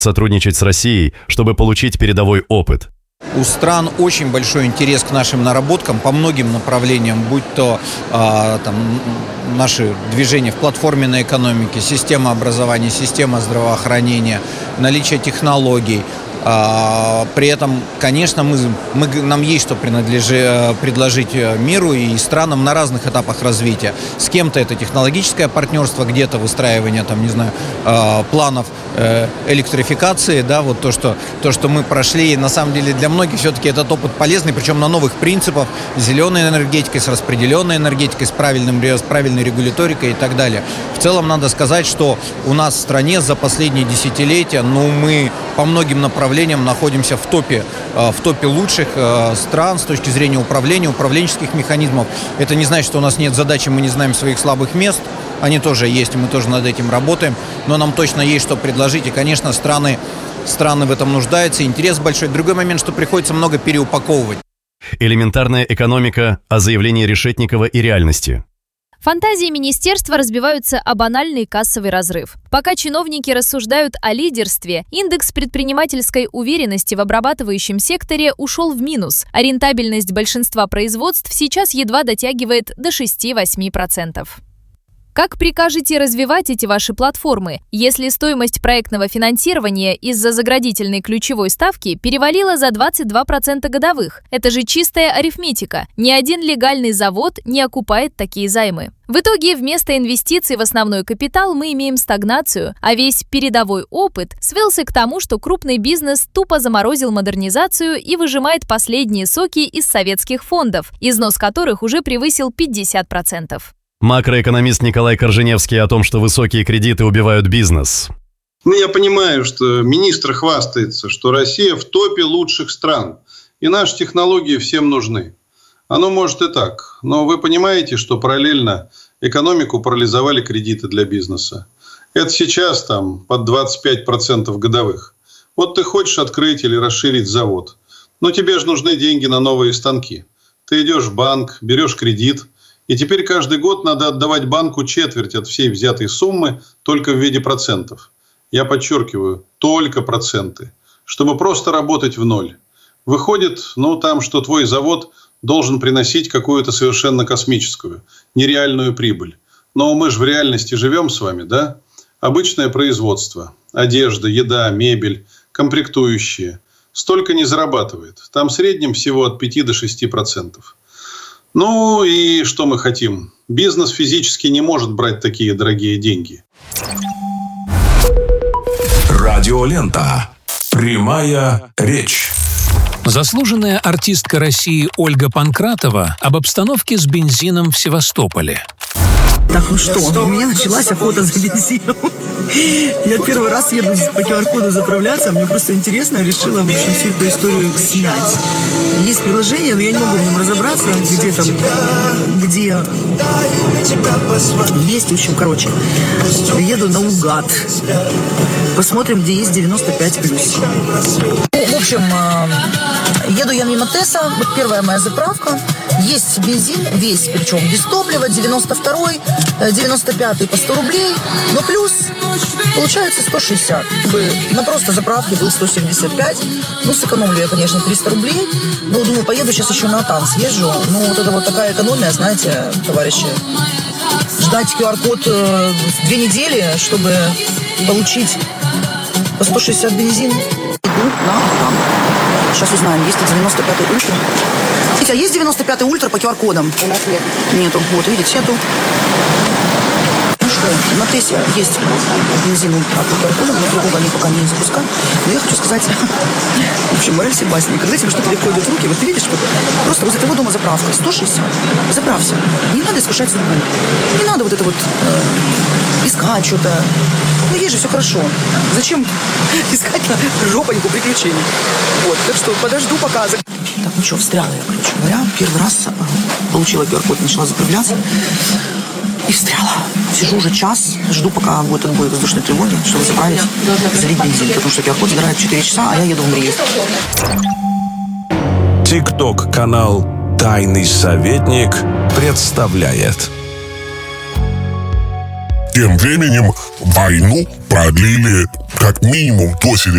сотрудничать с Россией, чтобы получить передовой опыт. У стран очень большой интерес к нашим наработкам по многим направлениям, будь то наши движения в платформенной экономике, система образования, система здравоохранения, наличие технологий. При этом, конечно, нам есть что предложить миру и странам на разных этапах развития. С кем-то это технологическое партнерство, где-то выстраивание, планов электрификации, вот то, что мы прошли. На самом деле для многих все-таки этот опыт полезный, причем на новых принципах, с зеленой энергетикой, с распределенной энергетикой, с правильной регуляторикой и так далее. В целом надо сказать, что у нас в стране за последние десятилетия, мы по многим направлениям находимся в топе лучших стран с точки зрения управления, управленческих механизмов. Это не значит, что у нас нет задачи, мы не знаем своих слабых мест. Они тоже есть, и мы тоже над этим работаем. Но нам точно есть что предложить. И, конечно, страны в этом нуждаются. Интерес большой. Другой момент, что приходится много переупаковывать. Элементарная экономика о заявлении Решетникова и реальности. Фантазии министерства разбиваются о банальный кассовый разрыв. Пока чиновники рассуждают о лидерстве, индекс предпринимательской уверенности в обрабатывающем секторе ушел в минус, а рентабельность большинства производств сейчас едва дотягивает до 6-8%. Как прикажете развивать эти ваши платформы, если стоимость проектного финансирования из-за заградительной ключевой ставки перевалила за 22% годовых? Это же чистая арифметика. Ни один легальный завод не окупает такие займы. В итоге вместо инвестиций в основной капитал мы имеем стагнацию, а весь передовой опыт свелся к тому, что крупный бизнес тупо заморозил модернизацию и выжимает последние соки из советских фондов, износ которых уже превысил 50%. Макроэкономист Николай Корженевский о том, что высокие кредиты убивают бизнес. Я понимаю, что министр хвастается, что Россия в топе лучших стран, и наши технологии всем нужны. Оно может и так, но вы понимаете, что параллельно экономику парализовали кредиты для бизнеса. Это сейчас под 25% годовых. Вот ты хочешь открыть или расширить завод, но тебе же нужны деньги на новые станки. Ты идешь в банк, берешь кредит, и теперь каждый год надо отдавать банку четверть от всей взятой суммы только в виде процентов. Я подчеркиваю, только проценты, чтобы просто работать в ноль. Выходит, что твой завод должен приносить какую-то совершенно космическую, нереальную прибыль. Но мы же в реальности живем с вами, да? Обычное производство, одежда, еда, мебель, комплектующие. Столько не зарабатывает. Там в среднем всего от 5 до 6%. И что мы хотим? Бизнес физически не может брать такие дорогие деньги. Радиолента. Прямая речь. Заслуженная артистка России Ольга Панкратова об обстановке с бензином в Севастополе. Так, у меня началась охота за бензином. Я первый раз еду по QR-коду заправляться, мне просто интересно, я решила, всю эту историю снять. Есть приложение, но я не могу в нем разобраться, где есть, еду наугад. Посмотрим, где есть 95+. В общем, еду я мимо ТЭСа, вот первая моя заправка. Есть бензин, весь, причем без топлива, 92-й, 95-й по 100 рублей, но плюс получается 160. На просто заправке был 175. Сэкономлю я, конечно, 300 рублей. Но думаю, поеду сейчас еще на Атан съезжу. Вот это вот такая экономия, знаете, товарищи. Ждать QR-код 2 недели, чтобы получить по 160 бензин. Иду на Атан. Сейчас узнаем, есть ли 95-й ультра. Смотрите, а есть 95-й ультра по QR-кодам? У нас нет. Нету. Вот, видите, нету. На ТЭСе есть бензин ультра по QR-кодам, но другого они пока не запускают. Но я хочу сказать, в общем, мораль Себастьяна, когда тебе что-то легко идет в руки, вот ты видишь, что просто возле твоего дома заправка, 160, заправься. Не надо искушать судьбу. Не надо вот это вот искать что-то. Есть же все хорошо. Зачем искать на жопоньку приключений? Вот, так что подожду пока. Так, встряла я, короче говоря. Первый раз получила QR-код, начала заправляться. И встряла. Сижу уже час, жду, пока будет отбой воздушной тревоги, чтобы заправить, залить бензин. Потому что QR-код забирает 4 часа, а я еду в Мриев. ТикТок-канал «Тайный советник» представляет. Тем временем войну продлили как минимум до середины